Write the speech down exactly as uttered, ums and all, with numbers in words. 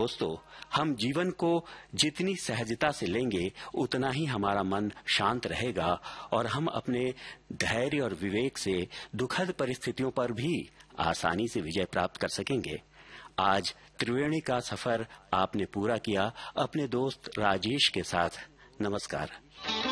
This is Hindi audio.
दोस्तों, हम जीवन को जितनी सहजता से लेंगे उतना ही हमारा मन शांत रहेगा और हम अपने धैर्य और विवेक से दुखद परिस्थितियों पर भी आसानी से विजय प्राप्त कर सकेंगे। आज त्रिवेणी का सफर आपने पूरा किया अपने दोस्त राजेश के साथ। नमस्कार।